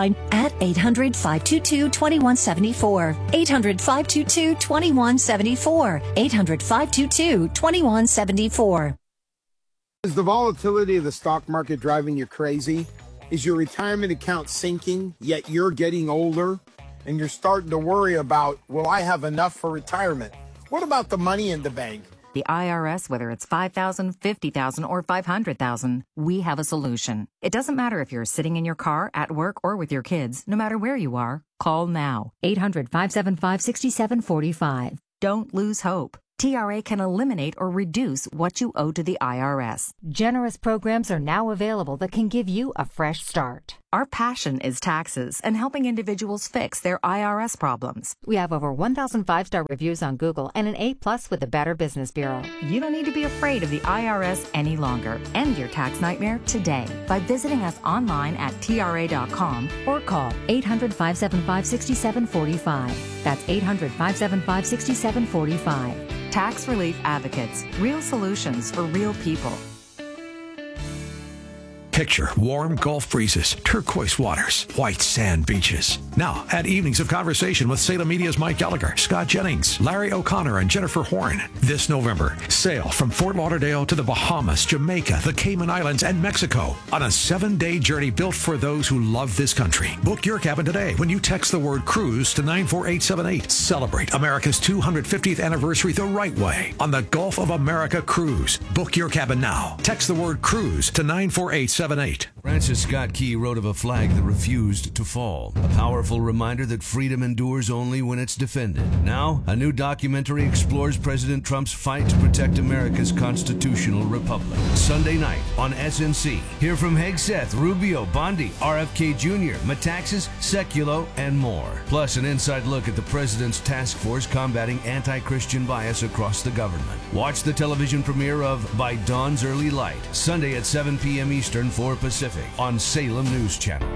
online at eight hundred, five two two, two one seven four. eight hundred, five two two, two one seven four. eight hundred, five two two, two one seven four.
Is the volatility of the stock market driving you crazy? Is your retirement account sinking, yet you're getting older? And you're starting to worry about, will I have enough for retirement? What about the money in the bank?
The I R S, whether it's five thousand dollars, fifty thousand dollars, or five hundred thousand dollars, we have a solution. It doesn't matter if you're sitting in your car, at work, or with your kids. No matter where you are, call now. eight hundred, five seven five, six seven four five. Don't lose hope. T R A can eliminate or reduce what you owe to the I R S.
Generous programs are now available that can give you a fresh start.
Our passion is taxes and helping individuals fix their I R S problems.
We have over one thousand five-star reviews on Google and an A plus with the Better Business Bureau.
You don't need to be afraid of the I R S any longer. End your tax nightmare today by visiting us online at T R A dot com or call
eight hundred, five seven five, six seven four five. That's eight hundred, five seven five, six seven four five.
Tax Relief Advocates. Real solutions for real people.
Picture warm Gulf breezes, turquoise waters, white sand beaches. Now, add evenings of conversation with Salem Media's Mike Gallagher, Scott Jennings, Larry O'Connor, and Jennifer Horn. This November, sail from Fort Lauderdale to the Bahamas, Jamaica, the Cayman Islands, and Mexico on a seven-day journey built for those who love this country. Book your cabin today when you text the word cruise to nine four eight seven eight. Celebrate America's two hundred fiftieth anniversary the right way on the Gulf of America Cruise. Book your cabin now. Text the word cruise to nine four eight seven eight.
Francis Scott Key wrote of a flag that refused to fall, a powerful reminder that freedom endures only when it's defended. Now, a new documentary explores President Trump's fight to protect America's constitutional republic. Sunday night on S N C. Hear from Hegseth, Rubio, Bondi, R F K Junior, Metaxas, Sekulow, and more. Plus, an inside look at the president's task force combating anti-Christian bias across the government. Watch the television premiere of By Dawn's Early Light, Sunday at seven p.m. Eastern, four Pacific, on Salem News Channel.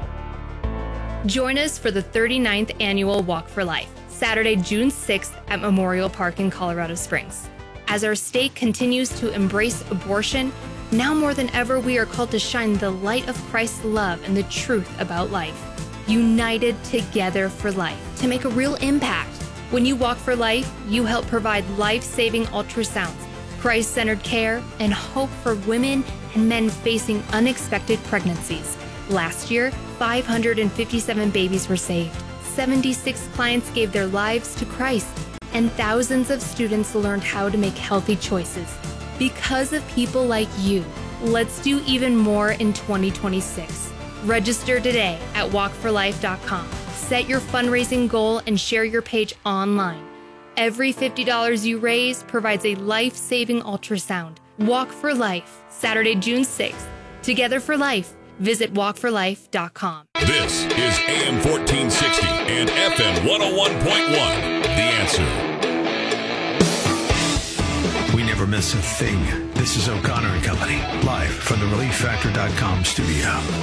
Join us for the thirty-ninth Annual Walk for Life, Saturday, June sixth at Memorial Park in Colorado Springs. As our state continues to embrace abortion, now more than ever we are called to shine the light of Christ's love and the truth about life. United together for life to make a real impact. When you walk for life, you help provide life-saving ultrasounds, Christ-centered care, and hope for women and men facing unexpected pregnancies. Last year, five hundred fifty-seven babies were saved. seventy-six clients gave their lives to Christ, and thousands of students learned how to make healthy choices. Because of people like you, let's do even more in twenty twenty-six. Register today at walk for life dot com. Set your fundraising goal and share your page online. Every fifty dollars you raise provides a life-saving ultrasound. Walk for Life, Saturday, June sixth. Together for Life. Visit walk for life dot com.
This is A M fourteen sixty and F M one oh one point one. The Answer.
We never miss a thing. This is O'Connor and Company, live from the relief factor dot com studio.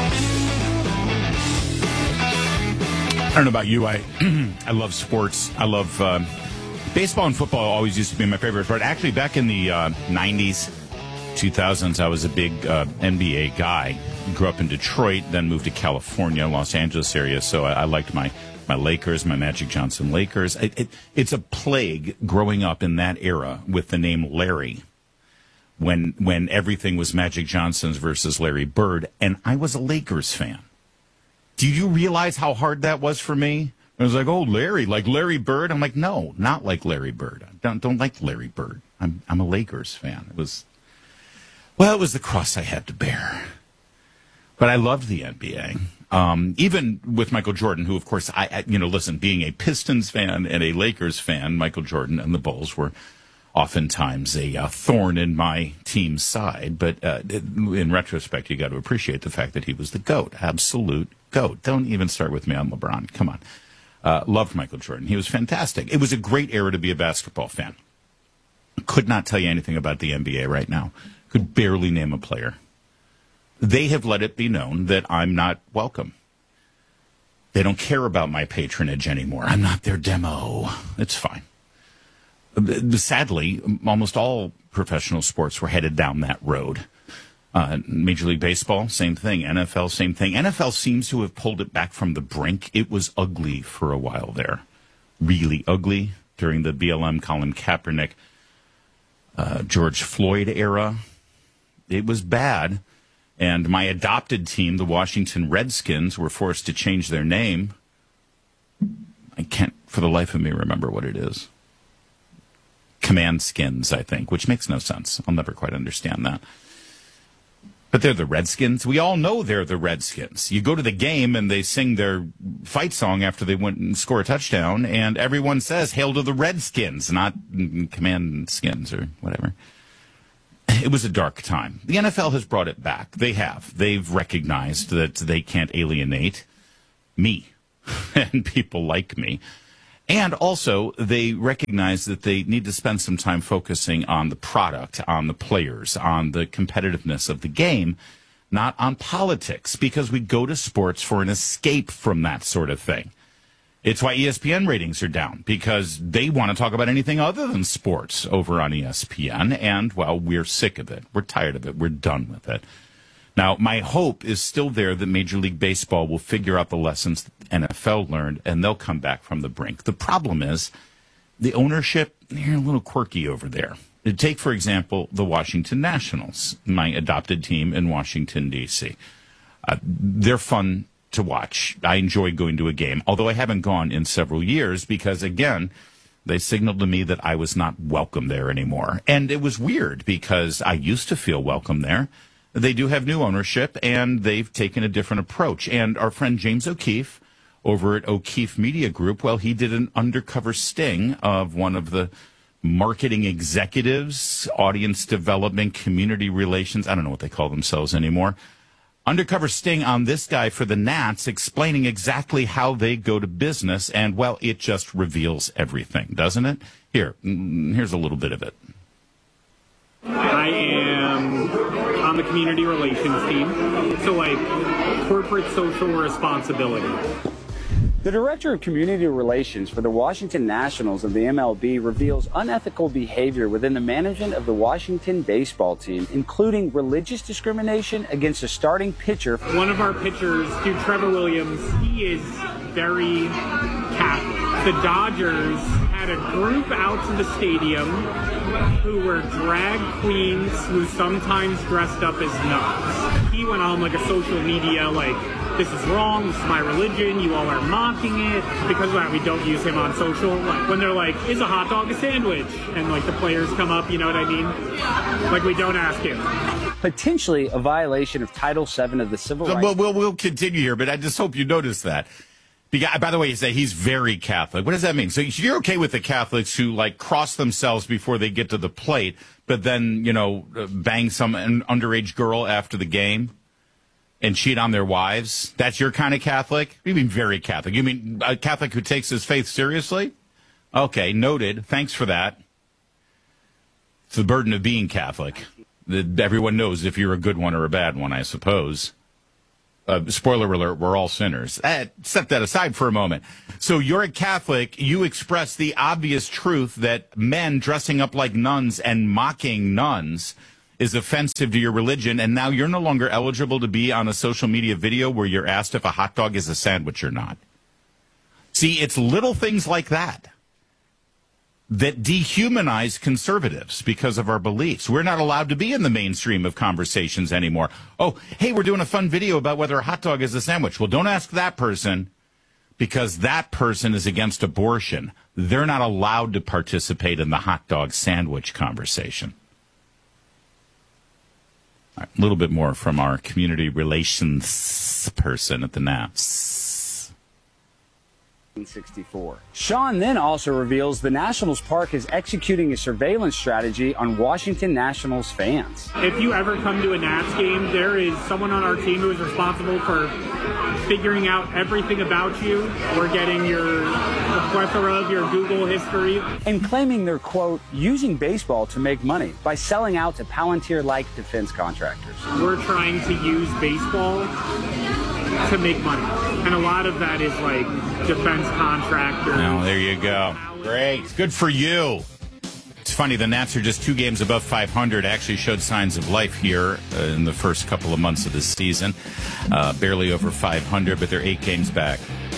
I don't know about you. I I love sports. I love um, baseball and football. Always used to be my favorite sport. Actually, back in the uh, nineties, two thousands, I was a big uh, N B A guy. Grew up in Detroit, then moved to California, Los Angeles area. So I, I liked my my Lakers, my Magic Johnson Lakers. It, it, it's a plague growing up in that era with the name Larry. When when everything was Magic Johnson's versus Larry Bird, and I was a Lakers fan. Do you realize how hard that was for me? I was like, oh, Larry, like Larry Bird? I'm like, no, not like Larry Bird. I don't, don't like Larry Bird. I'm I'm a Lakers fan. It was, well, it was the cross I had to bear. But I loved the N B A. Um, even with Michael Jordan, who, of course, I, I, you know, listen, being a Pistons fan and a Lakers fan, Michael Jordan and the Bulls were oftentimes a uh, thorn in my team's side. But uh, in retrospect, you got to appreciate the fact that he was the GOAT, absolute GOAT. Don't even start with me on LeBron. Come on. Uh, loved Michael Jordan. He was fantastic. It was a great era to be a basketball fan. Could not tell you anything about the N B A right now. Could barely name a player. They have let it be known that I'm not welcome. They don't care about my patronage anymore. I'm not their demo. It's fine. Sadly, almost all professional sports were headed down that road. Uh, Major League Baseball, same thing. N F L, same thing. N F L seems to have pulled it back from the brink. It was ugly for a while there. Really ugly during the B L M, Colin Kaepernick, uh, George Floyd era. It was bad. And my adopted team, the Washington Redskins, were forced to change their name. I can't, for the life of me, remember what it is. Command Skins, I think, which makes no sense. I'll never quite understand that. But they're the Redskins. We all know they're the Redskins. You go to the game and they sing their fight song after they went and score a touchdown, and everyone says, "Hail to the Redskins," not Command Skins or whatever. It was a dark time. The N F L has brought it back. They have. They've recognized that they can't alienate me and people like me. And also, they recognize that they need to spend some time focusing on the product, on the players, on the competitiveness of the game, not on politics, because we go to sports for an escape from that sort of thing. It's why E S P N ratings are down, because they want to talk about anything other than sports over on E S P N, and, well, we're sick of it. We're tired of it. We're done with it. Now, my hope is still there that Major League Baseball will figure out the lessons that N F L learned, and they'll come back from the brink. The problem is the ownership, they're a little quirky over there. Take, for example, the Washington Nationals, my adopted team in Washington, D C Uh, they're fun to watch. I enjoy going to a game, although I haven't gone in several years because, again, they signaled to me that I was not welcome there anymore. And it was weird because I used to feel welcome there. They do have new ownership, and they've taken a different approach. And our friend James O'Keefe over at O'Keefe Media Group, well, he did an undercover sting of one of the marketing executives, audience development, community relations. I don't know what they call themselves anymore. Undercover sting on this guy for the Nats, explaining exactly how they go to business. And, well, it just reveals everything, doesn't it? Here, here's a little bit of it.
I am on the community relations team, so like corporate social responsibility.
The director of community relations for the Washington Nationals of the M L B reveals unethical behavior within the management of the Washington baseball team, including religious discrimination against a starting pitcher.
One of our pitchers, dude, Trevor Williams, he is very Catholic. The Dodgers had a group out to the stadium who were drag queens who sometimes dressed up as nuns. He went on like a social media, like, this is wrong, this is my religion, you all are mocking it. Because of that, we don't use him on social. Like, when they're like, is a hot dog a sandwich? And like the players come up, you know what I mean? Like, we don't ask him.
Potentially a violation of Title seven of the Civil
So,
Rights.
well, we'll, we'll continue here, but I just hope you notice that. Because, by the way, you say he's very Catholic. What does that mean? So you're okay with the Catholics who, like, cross themselves before they get to the plate, but then, you know, bang some an underage girl after the game and cheat on their wives? That's your kind of Catholic? You mean very Catholic? You mean a Catholic who takes his faith seriously? Okay, noted. Thanks for that. It's the burden of being Catholic. Everyone knows if you're a good one or a bad one, I suppose. Uh, spoiler alert, we're all sinners. Eh, set that aside for a moment. So you're a Catholic. You express the obvious truth that men dressing up like nuns and mocking nuns is offensive to your religion, and now you're no longer eligible to be on a social media video where you're asked if a hot dog is a sandwich or not. See, it's little things like that that dehumanize conservatives because of our beliefs. We're not allowed to be in the mainstream of conversations anymore. Oh, hey, we're doing a fun video about whether a hot dog is a sandwich. Well, don't ask that person because that person is against abortion. They're not allowed to participate in the hot dog sandwich conversation. All right, a little bit more from our community relations person at the N A P.
sixty-four. Sean then also reveals the Nationals Park is executing a surveillance strategy on Washington Nationals fans.
If you ever come to a Nats game, there is someone on our team who is responsible for figuring out everything about you. We're getting your a plethora of your Google history.
And claiming they're, quote, using baseball to make money by selling out to Palantir-like defense contractors.
We're trying to use baseball to make money. And a lot of that is like defense contractors.
Oh, there you go. Great. Good for you. funny. The Nats are just two games above five hundred. Actually showed signs of life here uh, in the first couple of months of the season. Uh, barely over five hundred, but they're eight games back.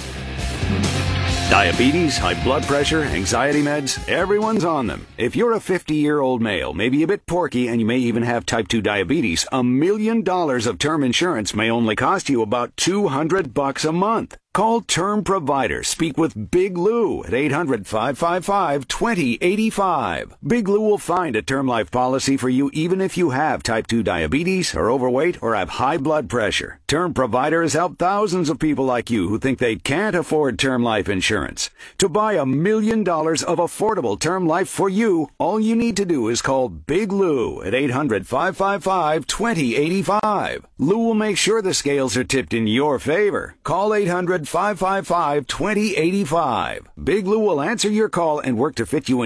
Diabetes, high blood pressure, anxiety meds, everyone's on them. If you're a fifty-year-old male, maybe a bit porky, and you may even have type two diabetes, a million dollars of term insurance may only cost you about two hundred bucks a month. Call Term Provider. Speak with Big Lou at eight hundred, five five five, two zero eight five. Big Lou will find a term life policy for you even if you have type two diabetes, are overweight, or have high blood pressure. Term Provider has helped thousands of people like you who think they can't afford term life insurance. To buy a million dollars of affordable term life for you, all you need to do is call Big Lou at eight hundred, five five five, two zero eight five. Lou will make sure the scales are tipped in your favor. Call eight hundred, five five five, two zero eight five. Big Lou will answer your call and work to fit you in